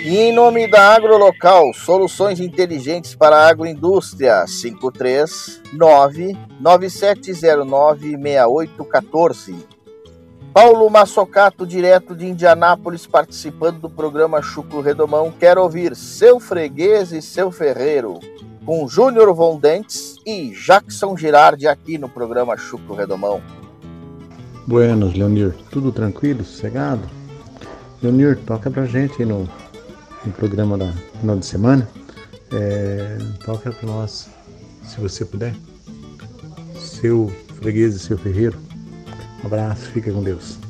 E em nome da Agrolocal, soluções inteligentes para a agroindústria, 539-9709-6814. Paulo Massocato, direto de Indianápolis, participando do programa Chucro Redomão. Quero ouvir Seu Freguês e Seu Ferreiro, com Júnior Von Dentes e Jackson Girardi aqui no programa Chucro Redomão. Buenos, Leonir. Tudo tranquilo, sossegado? Leonir, toca pra gente aí no programa da final de semana. Toca pra nós, se você puder. Seu Freguês e Seu Ferreiro. Um abraço, fica com Deus.